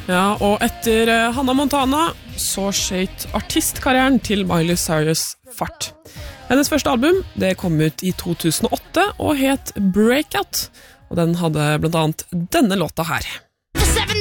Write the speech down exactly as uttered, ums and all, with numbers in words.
Ja, og etter eh, Hannah Montana så skjøt artistkarrieren til Miley Cyrus fart. Hennes første album det kom ut i to tusen og åtte og het Breakout, og den hadde blant annet denne låta her.